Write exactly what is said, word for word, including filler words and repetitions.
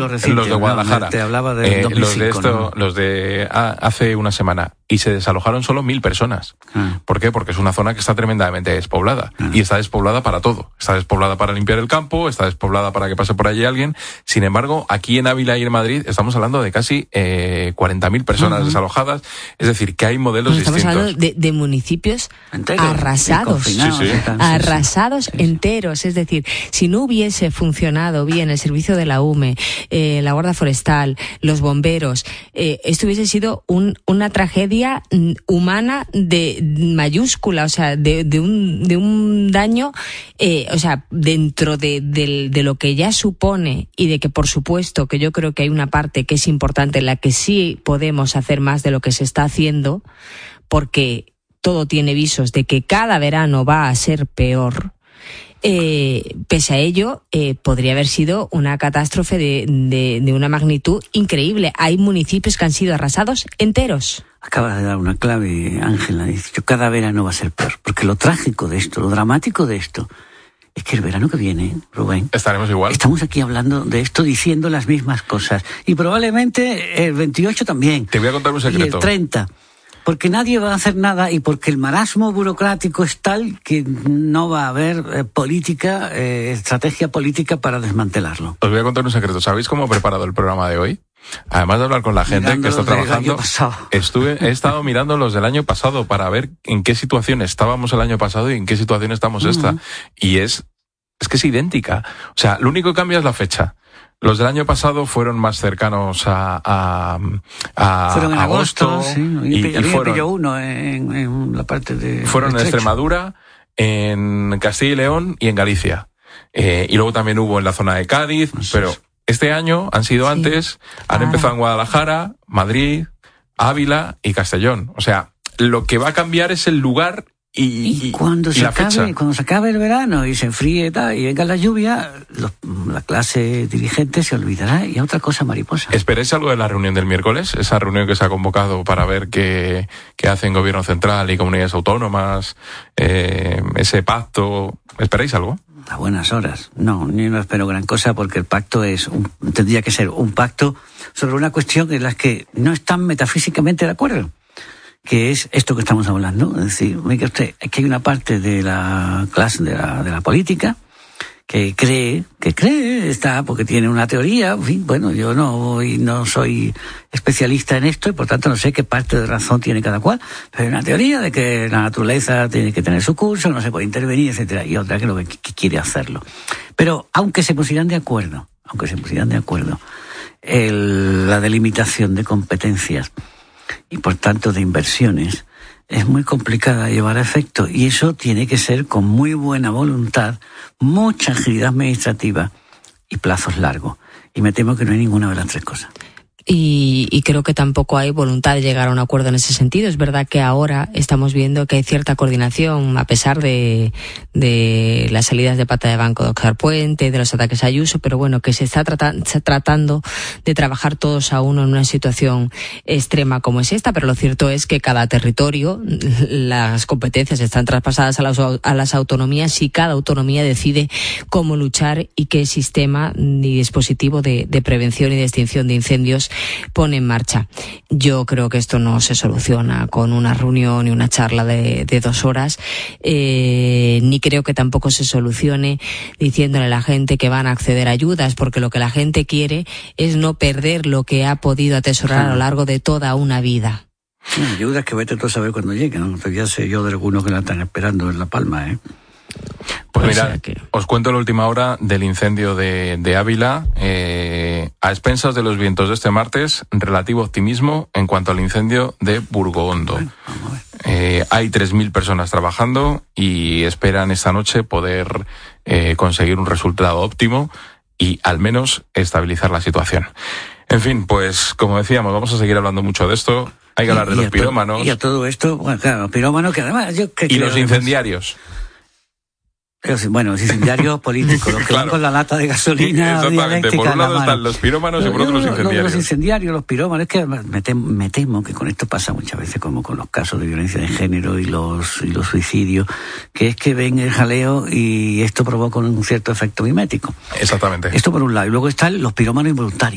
lo reciente. Los de Guadalajara. No, te hablaba de eh, dos mil cinco, los de esto, ¿no? los de ah, hace una semana. Y se desalojaron solo mil personas. Ah. ¿Por qué? Porque es una zona que está tremendamente despoblada. Ah. Y está despoblada para todo. Está despoblada para limpiar el campo, está despoblada para que pase por allí alguien. Sin embargo, aquí en Ávila y en Madrid estamos hablando de casi eh, cuarenta mil personas uh-huh. desalojadas. Es decir, que hay modelos Pero estamos distintos. hablando de, de municipios enteros, arrasados. Sí, sí. Arrasados sí, sí. enteros. Es decir, si no hubiese funcionado bien el servicio de la U M E, eh, la Guardia Forestal, los bomberos, eh, esto hubiese sido un, una tragedia humana de mayúscula, o sea, de, de un de un daño, eh, o sea, dentro de, de, de lo que ya supone, y de que, por supuesto, que yo creo que hay una parte que es importante en la que sí podemos hacer más de lo que se está haciendo, porque todo tiene visos de que cada verano va a ser peor. Eh, pese a ello, eh, podría haber sido una catástrofe de, de, de una magnitud increíble. Hay municipios que han sido arrasados enteros. Acabas de dar una clave, Ángela. Dicho, cada verano va a ser peor. Porque lo trágico de esto, lo dramático de esto, es que el verano que viene, Rubén, estaremos igual. Estamos aquí hablando de esto, diciendo las mismas cosas. Y probablemente el veintiocho también. Te voy a contar un secreto. Y el treinta. Porque nadie va a hacer nada y porque el marasmo burocrático es tal que no va a haber eh, política, eh, estrategia política para desmantelarlo. Os voy a contar un secreto. ¿Sabéis cómo he preparado el programa de hoy? Además de hablar con la gente Mirando que está trabajando, pasado. estuve, he estado mirando los del año pasado para ver en qué situación estábamos el año pasado y en qué situación estamos uh-huh. esta. Y es, es que es idéntica. O sea, lo único que cambia es la fecha. Los del año pasado fueron más cercanos a, a, a fueron en agosto, agosto sí. Y, y, y fueron, pilló uno en, en la parte de fueron en Extremadura, en Castilla y León y en Galicia. Eh, y luego también hubo en la zona de Cádiz, no sé, pero este año han sido sí. antes, han ah. empezado en Guadalajara, Madrid, Ávila y Castellón. O sea, lo que va a cambiar es el lugar y, y cuando y se la acabe, fecha. Cuando se acabe el verano y se enfríe tal, y venga la lluvia, los, la clase dirigente se olvidará y a otra cosa mariposa. ¿Esperáis algo de la reunión del miércoles? Esa reunión que se ha convocado para ver qué, qué hacen gobierno central y comunidades autónomas, eh, ese pacto. ¿Esperáis algo? A buenas horas. No, ni no espero gran cosa porque el pacto es un, tendría que ser un pacto sobre una cuestión en la que no están metafísicamente de acuerdo, que es esto que estamos hablando. Es decir, mire usted, es que hay una parte de la clase de la, de la política que cree, que cree, está, porque tiene una teoría, en fin, bueno, yo no, no soy especialista en esto y por tanto no sé qué parte de razón tiene cada cual, pero hay una teoría de que la naturaleza tiene que tener su curso, no se puede intervenir, etcétera, y otra que lo que, que quiere hacerlo. Pero aunque se pusieran de acuerdo, aunque se pusieran de acuerdo, el, la delimitación de competencias y por tanto de inversiones es muy complicada de llevar a efecto y eso tiene que ser con muy buena voluntad, mucha agilidad administrativa y plazos largos. Y me temo que no hay ninguna de las tres cosas. Y, y creo que tampoco hay voluntad de llegar a un acuerdo en ese sentido. Es verdad que ahora estamos viendo que hay cierta coordinación a pesar de, de las salidas de pata de banco de Óscar Puente, de los ataques a Ayuso, pero bueno, que se está tratando, tratando de trabajar todos a uno en una situación extrema como es esta, pero lo cierto es que cada territorio, las competencias están traspasadas a las, a las autonomías y cada autonomía decide cómo luchar y qué sistema y dispositivo de, de prevención y de extinción de incendios pone en marcha. Yo creo que esto no se soluciona con una reunión y una charla de, de dos horas, eh, ni creo que tampoco se solucione diciéndole a la gente que van a acceder a ayudas, porque lo que la gente quiere es no perder lo que ha podido atesorar a lo largo de toda una vida. Sí, ayudas que vete tú a saber cuando lleguen, ¿no? Ya sé yo de algunos que la están esperando en La Palma, ¿eh? Pues mirad, que... os cuento la última hora del incendio de, de Ávila. Eh, a expensas de los vientos de este martes, relativo optimismo en cuanto al incendio de Burgohondo. Bueno, vamos a ver. Eh, hay tres mil personas trabajando y esperan esta noche poder eh, conseguir un resultado óptimo y al menos estabilizar la situación. En fin, pues como decíamos, vamos a seguir hablando mucho de esto. Hay que hablar de los pirómanos. Y a todo esto, bueno, claro, los pirómanos que además... Yo que y los incendiarios. Bueno, los incendiarios políticos, los que claro. van con la lata de gasolina. Exactamente, por un lado están los pirómanos y por otro los incendiarios. Los incendiarios, los pirómanos, es que me temo, me temo que con esto pasa muchas veces como con los casos de violencia de género y los, y los suicidios, que es que ven el jaleo y esto provoca un cierto efecto mimético. Exactamente. Esto por un lado, y luego están los pirómanos involuntarios.